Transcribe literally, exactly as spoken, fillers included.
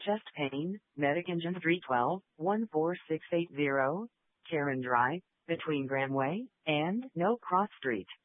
Chest pain, Medic Engine three twelve, one four six eight zero, Karen Drive, between Granway and No Cross Street.